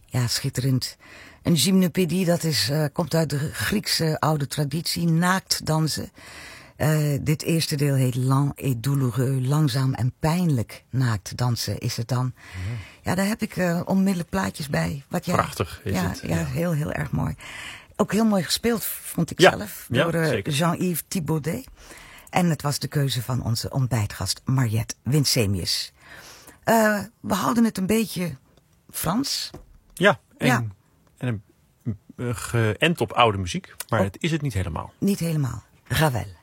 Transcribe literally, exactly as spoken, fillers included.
Ja, schitterend. Een gymnopédie, dat is, uh, komt uit de Griekse oude traditie, naakt dansen. Uh, dit eerste deel heet Lent et douloureux, langzaam en pijnlijk naakt dansen is het dan. Ja, ja daar heb ik uh, onmiddellijk plaatjes bij. Wat jij, Prachtig is ja, het. Ja, ja, heel, heel erg mooi. Ook heel mooi gespeeld, vond ik ja, zelf, ja, door uh, Jean-Yves Thibaudet. En het was de keuze van onze ontbijtgast Mariette Winsemius. Uh, we houden het een beetje Frans. Ja, en, ja. en een, uh, geënt op oude muziek, maar oh. het is het niet helemaal. Niet helemaal. Ravel.